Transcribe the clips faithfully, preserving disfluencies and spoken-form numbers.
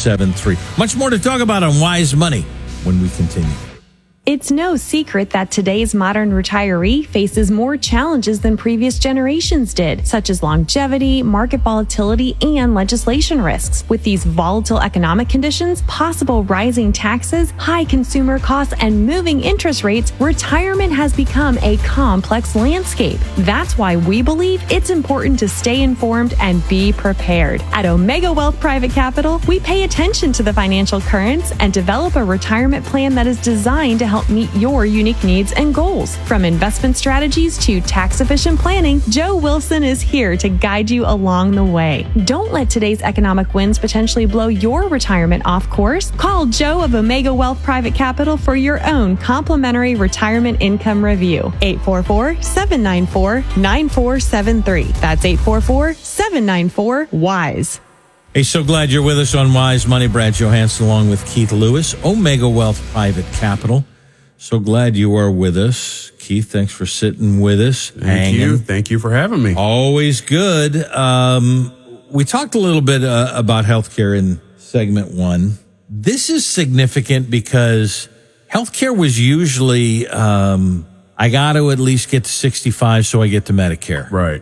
seven three. Much more to talk about on Wise Money when we continue. It's no secret that today's modern retiree faces more challenges than previous generations did, such as longevity, market volatility, and legislation risks. With these volatile economic conditions, possible rising taxes, high consumer costs, and moving interest rates, retirement has become a complex landscape. That's why we believe it's important to stay informed and be prepared. At Omega Wealth Private Capital, we pay attention to the financial currents and develop a retirement plan that is designed to help meet your unique needs and goals. From investment strategies to tax-efficient planning, Joe Wilson is here to guide you along the way. Don't let today's economic winds potentially blow your retirement off course. Call Joe of Omega Wealth Private Capital for your own complimentary retirement income review. eight four four, seven nine four, nine four seven three. That's eight four four, seven nine four, W I S E. Hey, so glad you're with us on Wise Money. Brad Johansson along with Keith Lewis, Omega Wealth Private Capital. So glad you are with us. Keith, thanks for sitting with us. Thank hanging. you. Thank you for having me. Always good. Um, we talked a little bit uh, about healthcare in segment one. This is significant because healthcare was usually, um, I got to at least get to sixty-five so I get to Medicare. Right.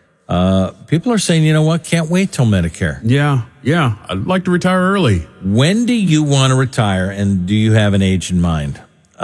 Uh, people are saying, you know what, can't wait till Medicare. Yeah, yeah. I'd like to retire early. When do you want to retire, and do you have an age in mind?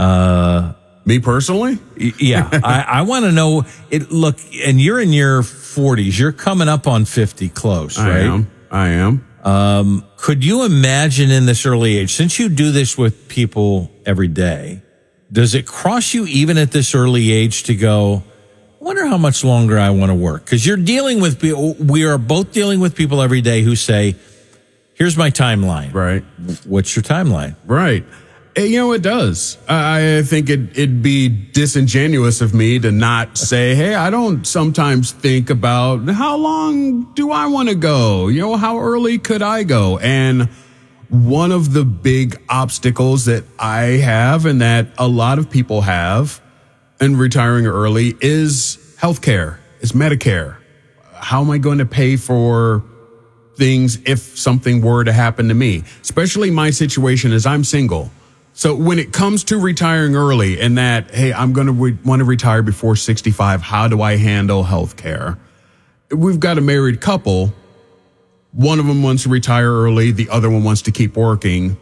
Uh, Me personally? yeah, I, I want to know it. Look, and you're in your forties. You're coming up on fifty, close, I right? am. I am. Um, could you imagine in this early age, since you do this with people every day, does it cross you even at this early age to go, I wonder how much longer I want to work? Because you're dealing with people. We are both dealing with people every day who say, "Here's my timeline." Right. What's your timeline? Right. You know, it does. I think it, it'd be disingenuous of me to not say, hey, I don't sometimes think about how long do I want to go? You know, how early could I go? And one of the big obstacles that I have and that a lot of people have in retiring early is healthcare, is Medicare. How am I going to pay for things if something were to happen to me? Especially my situation is I'm single. So when it comes to retiring early and that, hey, I'm going to re- want to retire before sixty-five, how do I handle health care? We've got a married couple. One of them wants to retire early. The other one wants to keep working.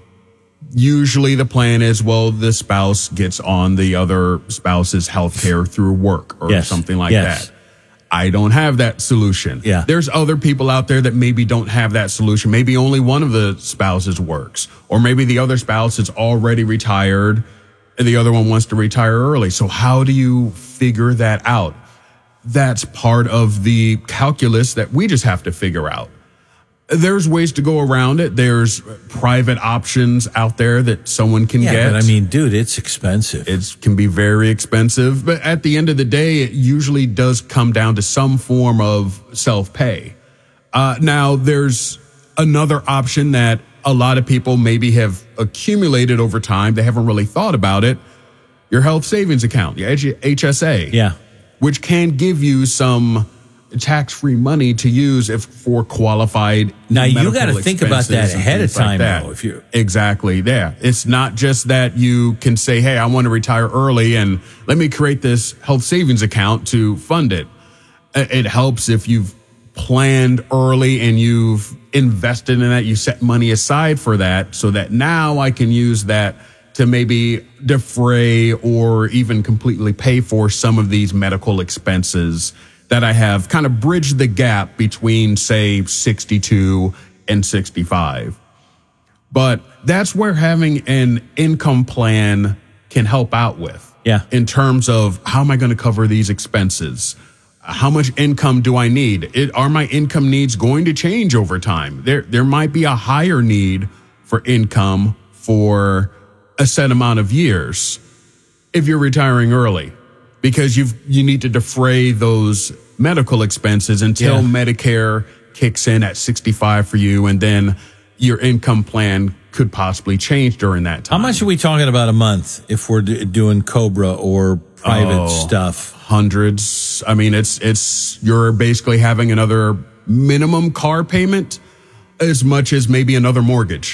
Usually the plan is, well, the spouse gets on the other spouse's health care through work or yes. something like yes. that. I don't have that solution. Yeah. There's other people out there that maybe don't have that solution. Maybe only one of the spouses works, or maybe the other spouse is already retired and the other one wants to retire early. So how do you figure that out? That's part of the calculus that we just have to figure out. There's ways to go around it. There's private options out there that someone can yeah, get. But I mean, dude, it's expensive. It can be very expensive. But at the end of the day, it usually does come down to some form of self-pay. Uh, now, there's another option that a lot of people maybe have accumulated over time. They haven't really thought about it. Your health savings account, your H S A. Yeah. Which can give you some tax-free money to use if for qualified now you got to expenses think about that and ahead of things like time that. though if you exactly yeah it's not just that you can say, hey, I want to retire early and let me create this health savings account to fund it. It helps if you've planned early and you've invested in that, you set money aside for that, so that now I can use that to maybe defray or even completely pay for some of these medical expenses that I have, kind of bridged the gap between, say, sixty-two and sixty-five. But that's where having an income plan can help out with. Yeah. In terms of, how am I going to cover these expenses? How much income do I need? It, are my income needs going to change over time? There, there might be a higher need for income for a set amount of years if you're retiring early, because you've you need to defray those medical expenses until yeah. Medicare kicks in at sixty-five for you, and then your income plan could possibly change during that time. How much are we talking about a month if we're d- doing Cobra or private oh, stuff? Hundreds. I mean, it's it's you're basically having another minimum car payment as much as maybe another mortgage.